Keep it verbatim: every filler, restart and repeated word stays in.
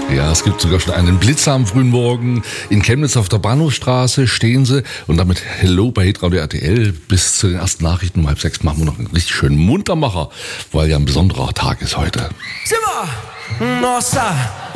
Ja, es gibt sogar schon einen Blitzer am frühen Morgen. In Chemnitz auf der Bahnhofstraße stehen sie. Und damit Hello bei Hitradio R T L. Bis zu den ersten Nachrichten um halb sechs machen wir noch einen richtig schönen Muntermacher, weil ja ein besonderer Tag ist heute. Simmer! Nossa!